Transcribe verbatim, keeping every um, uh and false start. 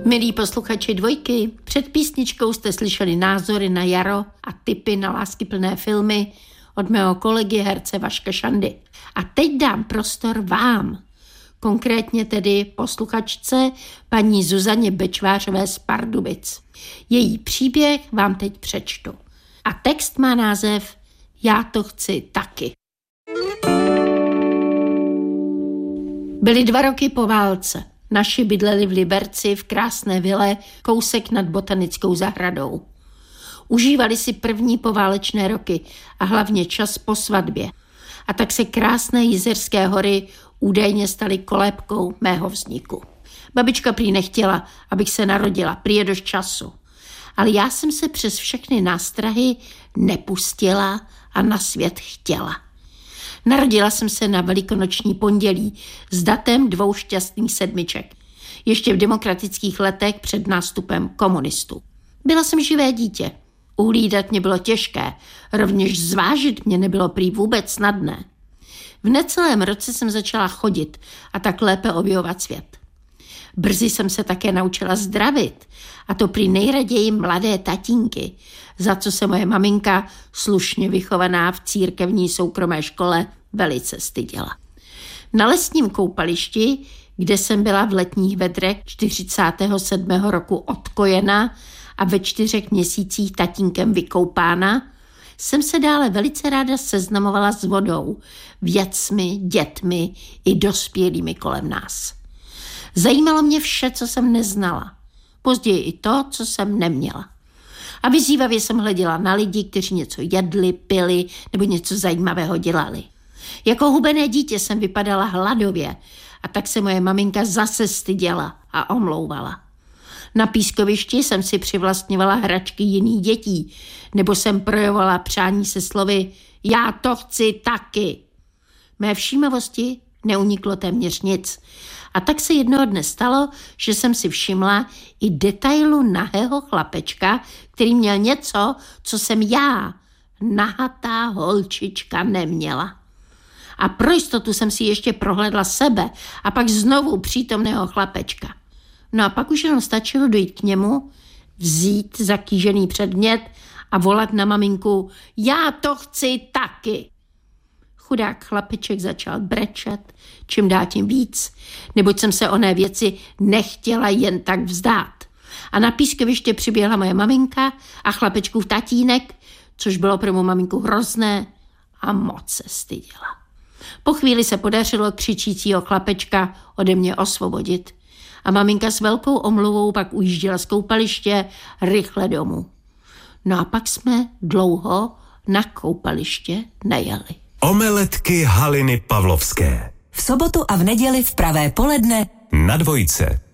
Milí posluchači Dvojky, před písničkou jste slyšeli názory na jaro a tipy na láskyplné filmy od mého kolegy herce Vaška Šandy. A teď dám prostor vám, konkrétně tedy posluchačce paní Zuzaně Bečvářové z Pardubic. Její příběh vám teď přečtu. A text má název Já to chci taky. Byly dva roky po válce. Naši bydleli v Liberci v krásné vile kousek nad botanickou zahradou. Užívali si první poválečné roky a hlavně čas po svatbě. A tak se krásné Jizerské hory údajně staly kolébkou mého vzniku. Babička prý nechtěla, abych se narodila, prý je dost času. Ale já jsem se přes všechny nástrahy nepustila a na svět chtěla. Narodila jsem se na velikonoční pondělí s datem dvou šťastných sedmiček. Ještě v demokratických letech před nástupem komunistů. Byla jsem živé dítě. Uhlídat mě bylo těžké, rovněž zvážit mě nebylo prý vůbec snadné. V necelém roce jsem začala chodit a tak lépe objevovat svět. Brzy jsem se také naučila zdravit, a to prý nejraději mladé tatínky, za co se moje maminka, slušně vychovaná v církevní soukromé škole, velice styděla. Na lesním koupališti, kde jsem byla v letních vedrech čtyřicátého sedmého roku odkojena a ve čtyřech měsících tatínkem vykoupána, jsem se dále velice ráda seznamovala s vodou, věcmi, dětmi i dospělými kolem nás. Zajímalo mě vše, co jsem neznala. Později i to, co jsem neměla. A vyzývavě jsem hleděla na lidi, kteří něco jedli, pili nebo něco zajímavého dělali. Jako hubené dítě jsem vypadala hladově a tak se moje maminka zase styděla a omlouvala. Na pískovišti jsem si přivlastňovala hračky jiných dětí nebo jsem projevovala přání se slovy já to chci taky. Mé všímavosti neuniklo téměř nic. A tak se jednoho dne stalo, že jsem si všimla i detailu nahého chlapečka, který měl něco, co jsem já, nahatá holčička, neměla. A pro jistotu jsem si ještě prohlédla sebe a pak znovu přítomného chlapečka. No a pak už jenom stačilo dojít k němu, vzít zakýžený předmět a volat na maminku já to chci taky. Chudák chlapeček začal brečet, čím dál tím víc, neboť jsem se oné věci nechtěla jen tak vzdát. A na pískoviště přiběhla moje maminka a chlapečkův tatínek, což bylo pro mou maminku hrozné a moc se styděla. Po chvíli se podařilo křičícího chlapečka ode mě osvobodit a maminka s velkou omluvou pak ujížděla z koupaliště rychle domů. No a pak jsme dlouho na koupaliště nejeli. Omeletky Haliny Pavlovské. V sobotu a v neděli v pravé poledne na Dvojce.